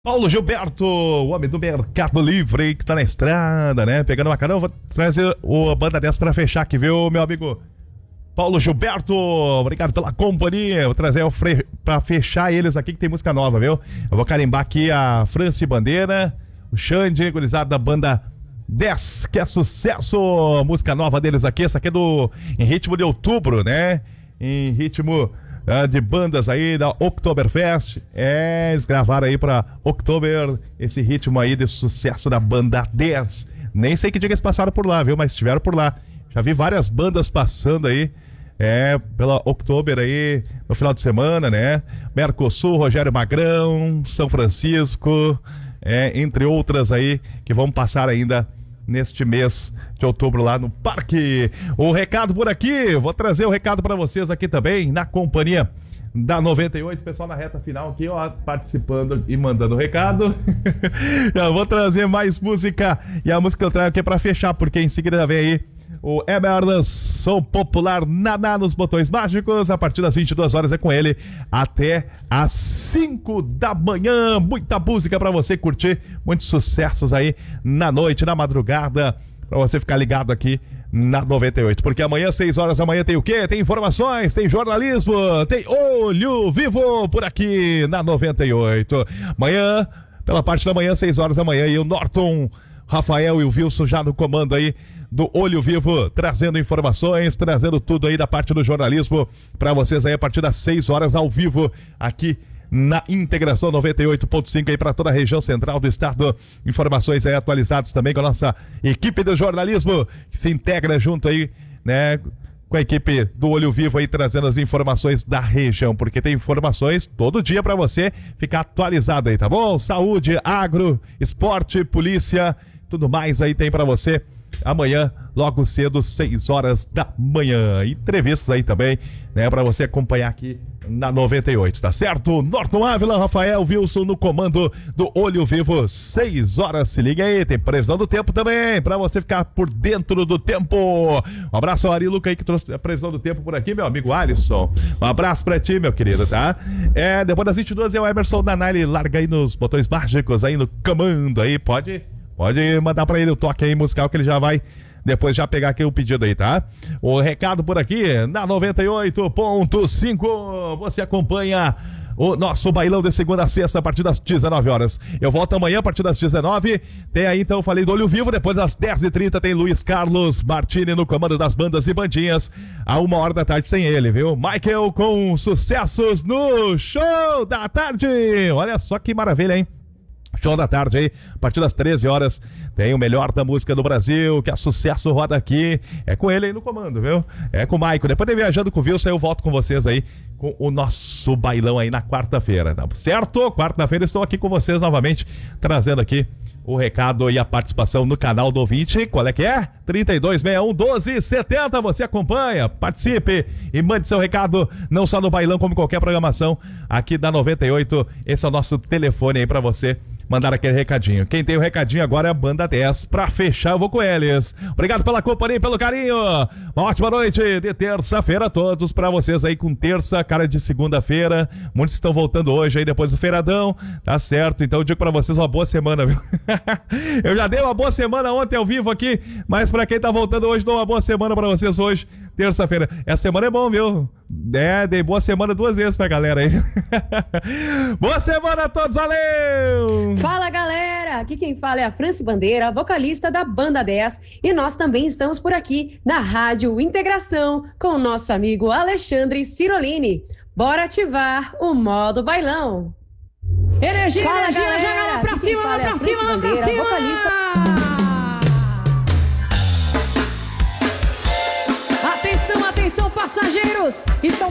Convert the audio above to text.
Paulo Gilberto, o homem do Mercado Livre aí, que tá na estrada, né? Pegando uma carona, eu vou trazer o Banda 10 pra fechar aqui, viu, meu amigo? Paulo Gilberto, obrigado pela companhia. Vou trazer pra fechar eles aqui, que tem música nova, viu? Eu vou carimbar aqui a Franci Bandeira, o Xande, gurizada da Banda 10, que é sucesso. Música nova deles aqui, essa aqui é em ritmo de outubro, né? Em ritmo de bandas aí da Oktoberfest. Eles gravaram aí pra Oktober esse ritmo aí de sucesso da Banda 10. Nem sei que dia que eles passaram por lá, viu? Mas estiveram por lá. Já vi várias bandas passando aí pela Oktober aí no final de semana, né? Mercosul, Rogério Magrão, São Francisco, entre outras aí que vão passar ainda neste mês de outubro lá no parque. O recado por aqui, vou trazer o recado para vocês aqui também, na companhia da 98, pessoal na reta final aqui, ó, participando e mandando recado. Já vou trazer mais música, e a música que eu trago aqui é pra fechar, porque em seguida vem aí o Emerson, som popular Naná nos botões mágicos. A partir das 22 horas é com ele até às 5 da manhã. Muita música pra você curtir, muitos sucessos aí na noite, na madrugada, pra você ficar ligado aqui na 98, porque amanhã, 6 horas da manhã, tem o quê? Tem informações, tem jornalismo, tem Olho Vivo por aqui na 98. Amanhã, pela parte da manhã, 6 horas da manhã, e o Norton, Rafael e o Wilson já no comando aí do Olho Vivo, trazendo informações, trazendo tudo aí da parte do jornalismo pra vocês aí a partir das 6 horas ao vivo aqui na Integração 98.5 aí para toda a região central do estado. Informações aí atualizadas também com a nossa equipe do jornalismo, que se integra junto aí, né, com a equipe do Olho Vivo aí, trazendo as informações da região, porque tem informações todo dia para você ficar atualizado aí, tá bom? Saúde, agro, esporte, polícia, tudo mais aí tem para você amanhã, logo cedo, 6 horas da manhã. Entrevistas aí também, né, pra você acompanhar aqui na 98, tá certo? Norton Ávila, Rafael, Wilson no comando do Olho Vivo, 6 horas, se liga aí, tem previsão do tempo também, pra você ficar por dentro do tempo. Um abraço ao Ari Luca aí, que trouxe a previsão do tempo por aqui, meu amigo Alisson. Um abraço pra ti, meu querido, tá? Depois das 22 é o Emerson Naná, ele larga aí nos botões mágicos aí no comando aí, pode mandar pra ele o toque aí musical, que ele já vai depois já pegar aqui o pedido aí, tá? O recado por aqui na 98.5, você acompanha o nosso bailão de segunda a sexta a partir das 19 horas. Eu volto amanhã a partir das 19. Tem aí, então, eu falei do Olho Vivo. Depois das 10h30 tem Luiz Carlos Martini no comando das bandas e bandinhas. A 1h da tarde tem ele, viu? Michael com sucessos no Show da Tarde. Olha só que maravilha, hein? Show da tarde aí, a partir das 13 horas, tem o melhor da música do Brasil, que é sucesso, roda aqui. É com ele aí no comando, viu? É com o Maico. Depois de Viajando com o Wilson, eu volto com vocês aí, com o nosso bailão aí na quarta-feira, tá certo? Quarta-feira estou aqui com vocês novamente, trazendo aqui o recado e a participação no canal do ouvinte. Qual é que é? 3261-1270. Você acompanha, participe e mande seu recado, não só no bailão, como qualquer programação aqui da 98. Esse é o nosso telefone aí pra você mandar aquele recadinho. Quem tem o recadinho agora é a Banda 10. Pra fechar, eu vou com eles. Obrigado pela companhia e pelo carinho. Uma ótima noite de terça-feira a todos. Pra vocês aí com terça, cara de segunda-feira. Muitos estão voltando hoje aí depois do feiradão. Tá certo? Então eu digo pra vocês uma boa semana, viu? Eu já dei uma boa semana ontem ao vivo aqui, mas pra quem tá voltando hoje, dou uma boa semana pra vocês hoje, terça-feira. Essa semana é bom, viu? Dei boa semana 2 vezes pra galera aí. Boa semana a todos, valeu! Fala, galera! Aqui quem fala é a Franci Bandeira, vocalista da Banda 10, e nós também estamos por aqui na Rádio Integração com o nosso amigo Alexandre Cirolini. Bora ativar o modo bailão! Energia, fala, energia, galera. Joga lá pra cima, lá pra cima, lá pra cima! Vocalista... Atenção, atenção, passageiros! Estão